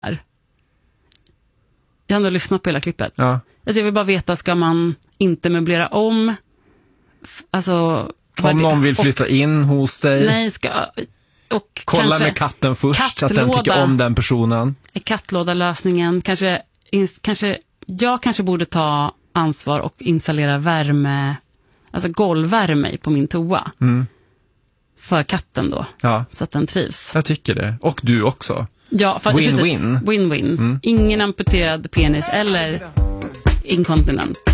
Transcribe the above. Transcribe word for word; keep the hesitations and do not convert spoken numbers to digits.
Jag har ändå lyssnat på hela klippet. Ja. Alltså jag vill bara veta, ska man inte möblera om? F- Alltså... Om någon vill flytta och, in hos dig. Nej, ska... Och kolla kanske med katten först, så att den kattlåda. tycker om den personen. Kattlåda-lösningen. Kanske, ins, kanske, jag kanske borde ta ansvar och installera värme, alltså golvvärme på min toa. Mm. För katten då. Ja. Så att den trivs. Jag tycker det. Och du också. Ja, för, Win-win. precis. Win-win. Mm. Ingen amputerad penis eller inkontinent.